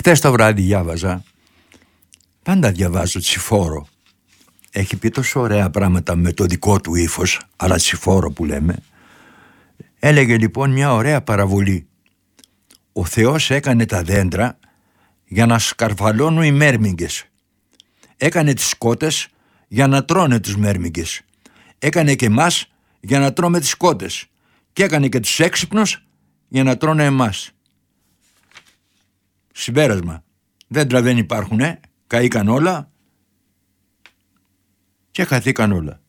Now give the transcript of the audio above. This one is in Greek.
Χτες το βράδυ διάβαζα, πάντα διαβάζω Τσιφόρο. Έχει πει τόσο ωραία πράγματα με το δικό του ύφος, αλλά Τσιφόρο που λέμε. Έλεγε λοιπόν μια ωραία παραβολή. Ο Θεός έκανε τα δέντρα για να σκαρφαλώνουν οι μέρμιγγες. Έκανε τις κότες για να τρώνε τους μέρμιγγες. Έκανε και εμάς για να τρώμε τις κότες. Και έκανε και τους έξυπνους για να τρώνε εμάς. Συμπέρασμα. Δέντρα δεν υπάρχουνε, καήκαν όλα και χαθήκαν όλα.